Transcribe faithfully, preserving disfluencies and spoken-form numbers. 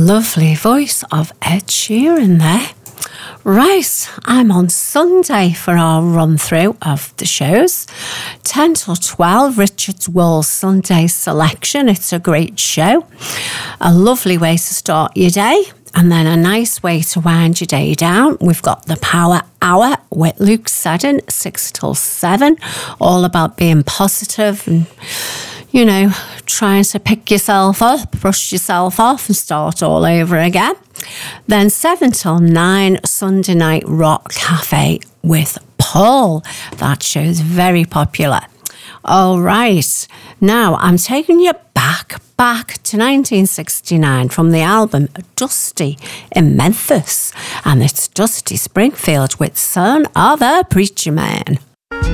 Lovely voice of Ed Sheeran there. Right, I'm on Sunday for our run through of the shows. ten till twelve, Richard's World Sunday Selection. It's a great show. A lovely way to start your day. And then a nice way to wind your day down. We've got the Power Hour with Luke Seddon, six till seven. All about being positive and, you know, trying to pick yourself up, brush yourself off and start all over again. Then seven till nine, Sunday Night Rock Cafe with Paul. That show's very popular. All right, now I'm taking you back, back to nineteen sixty-nine from the album Dusty in Memphis. And it's Dusty Springfield with Son of a Preacher Man.